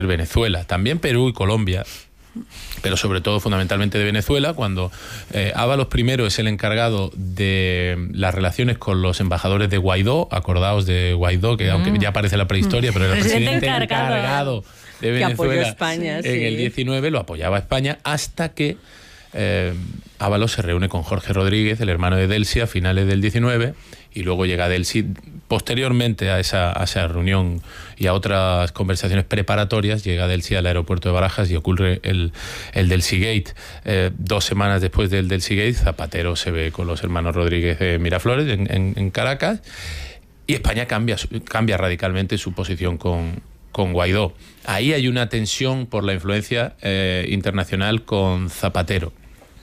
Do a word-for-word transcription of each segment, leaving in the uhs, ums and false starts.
Venezuela, también Perú y Colombia, pero sobre todo fundamentalmente de Venezuela, cuando eh, Ábalos primero es el encargado de las relaciones con los embajadores de Guaidó. Acordaos de Guaidó, que mm. aunque ya parece la prehistoria, pero era el presidente encargado, encargado de Venezuela España, en sí. el diecinueve, lo apoyaba España, hasta que eh, Ábalos se reúne con Jorge Rodríguez, el hermano de Delcy, a finales del diecinueve, y luego llega Delcy posteriormente a esa, a esa reunión y a otras conversaciones preparatorias. Llega Delcy al aeropuerto de Barajas y ocurre el, el Delcy Gate. Eh, dos semanas después del Delcy Gate, Zapatero se ve con los hermanos Rodríguez de Miraflores en, en, en Caracas, y España cambia, cambia radicalmente su posición con, con Guaidó. Ahí hay una tensión por la influencia eh, internacional con Zapatero.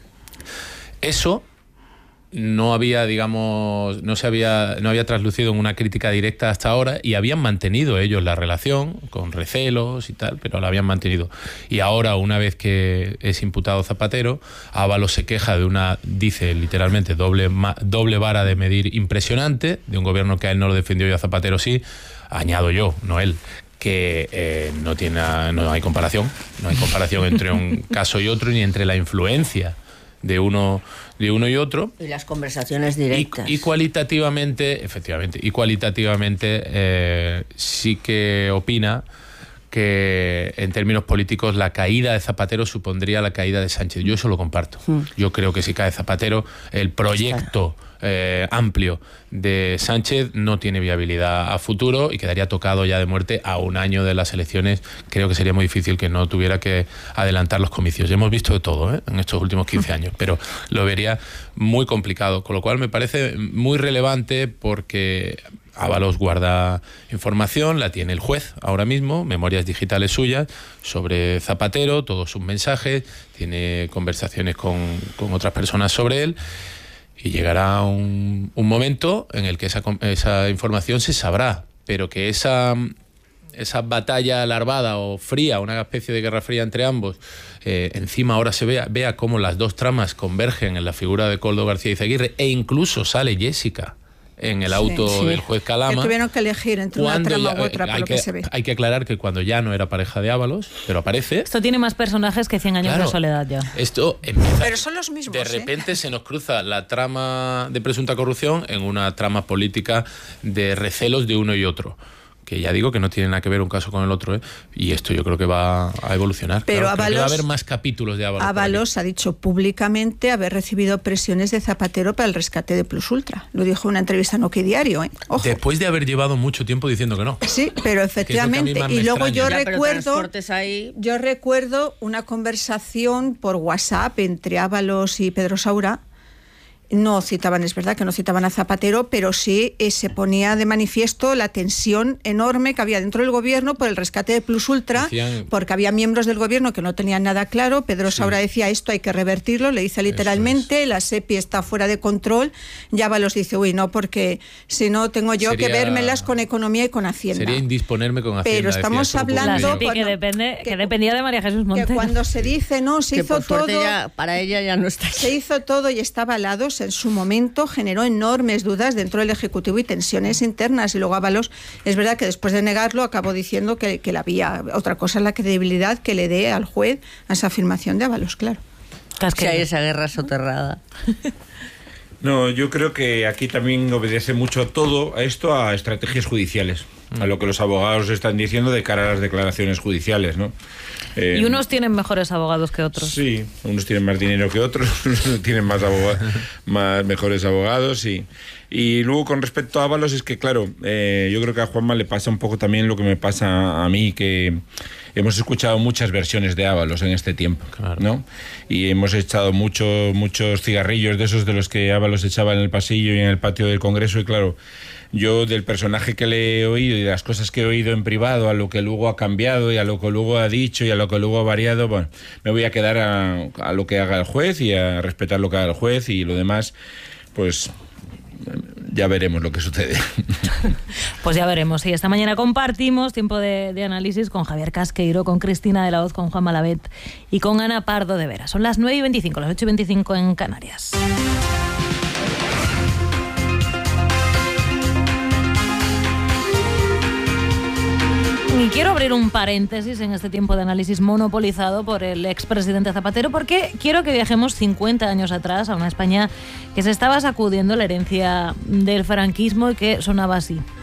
Eso no había, digamos, no se había, no había traslucido en una crítica directa hasta ahora, y habían mantenido ellos la relación con recelos y tal, pero la habían mantenido. Y ahora, una vez que es imputado Zapatero, Ábalos se queja de una, dice literalmente, doble, doble vara de medir impresionante, de un gobierno que a él no lo defendió y a Zapatero sí. Añado yo, no él, que eh, no tiene, no hay comparación, no hay comparación entre un caso y otro, ni entre la influencia de uno de uno y otro, y las conversaciones directas, y, y cualitativamente, efectivamente, y cualitativamente eh, sí que opina que en términos políticos la caída de Zapatero supondría la caída de Sánchez. Yo eso lo comparto. Mm. Yo creo que si cae Zapatero, el proyecto eh, amplio de Sánchez no tiene viabilidad a futuro y quedaría tocado ya de muerte a un año de las elecciones. Creo que sería muy difícil que no tuviera que adelantar los comicios. Hemos visto de todo ¿eh? en estos últimos quince años, pero lo vería muy complicado, con lo cual me parece muy relevante porque Ábalos guarda información, la tiene el juez ahora mismo, memorias digitales suyas sobre Zapatero, todos sus mensajes, tiene conversaciones con, con otras personas sobre él, y llegará un, un momento en el que esa, esa información se sabrá, pero que esa, esa batalla larvada o fría, una especie de guerra fría entre ambos, eh, encima ahora se vea, vea cómo las dos tramas convergen en la figura de Koldo García Izaguirre, e incluso sale Jessica en el auto sí, sí. del juez Calama. Que tuvieron que elegir entre una trama ya, u otra, por lo que, que se ve. Hay que aclarar que cuando ya no era pareja de Ábalos, pero aparece. Esto tiene más personajes que Cien años claro, de soledad ya. Esto empieza, pero son los mismos. De repente ¿eh? se nos cruza la trama de presunta corrupción en una trama política de recelos de uno y otro, que ya digo que no tiene nada que ver un caso con el otro, ¿eh? Y esto yo creo que va a evolucionar. Pero claro, Ábalos, que va a haber más capítulos de Ábalos. Ábalos ha dicho públicamente haber recibido presiones de Zapatero para el rescate de Plus Ultra. Lo dijo en una entrevista en OK Diario, ¿eh? Ojo. Después de haber llevado mucho tiempo diciendo que no. Sí, pero efectivamente. Y luego extraña. yo ya, recuerdo, ahí. yo recuerdo una conversación por WhatsApp entre Ábalos y Pedro Saura. No citaban, es verdad que no citaban a Zapatero, pero sí eh, se ponía de manifiesto la tensión enorme que había dentro del gobierno por el rescate de Plus Ultra, Decían... porque había miembros del gobierno que no tenían nada claro. Pedro sí. Saura decía, esto hay que revertirlo, le dice literalmente, es. la SEPI está fuera de control. Y Ábalos dice, uy, no, porque si no tengo yo Sería... que vérmelas con Economía y con Hacienda. Sería indisponerme con Hacienda. Pero estamos hablando... La SEPI que, depende, que, que dependía de María Jesús Montero. Que cuando se dice, no, se que hizo por todo... Ya, para ella ya no está aquí. Se hizo todo y está avalado. En su momento generó enormes dudas dentro del Ejecutivo y tensiones internas, y luego Ábalos, es verdad que después de negarlo acabó diciendo que, que la había. Otra cosa es la credibilidad que le dé al juez a esa afirmación de Ábalos, claro. Que hay esa guerra soterrada. No, yo creo que aquí también obedece mucho todo a esto, a estrategias judiciales, mm. a lo que los abogados están diciendo de cara a las declaraciones judiciales, ¿no? Eh, y unos tienen mejores abogados que otros. Sí, unos tienen más dinero que otros, unos tienen más abogados, más mejores abogados, sí. Y luego con respecto a Ábalos es que, claro, eh, yo creo que a Juanma le pasa un poco también lo que me pasa a mí, que hemos escuchado muchas versiones de Ábalos en este tiempo, claro. ¿no? Y hemos echado mucho, muchos cigarrillos de esos de los que Ábalos echaba en el pasillo y en el patio del Congreso, y claro, yo del personaje que le he oído y de las cosas que he oído en privado, a lo que luego ha cambiado y a lo que luego ha dicho y a lo que luego ha variado, bueno, me voy a quedar a, a lo que haga el juez y a respetar lo que haga el juez, y lo demás, pues ya veremos lo que sucede. Pues ya veremos. Y esta mañana compartimos tiempo de, de análisis con Javier Casqueiro, con Cristina de la Hoz, con Juan Malavet y con Ana Pardo de Vera. Son las nueve y veinticinco, las ocho y veinticinco en Canarias. Y quiero abrir un paréntesis en este tiempo de análisis monopolizado por el expresidente Zapatero, porque quiero que viajemos cincuenta años atrás a una España que se estaba sacudiendo la herencia del franquismo y que sonaba así.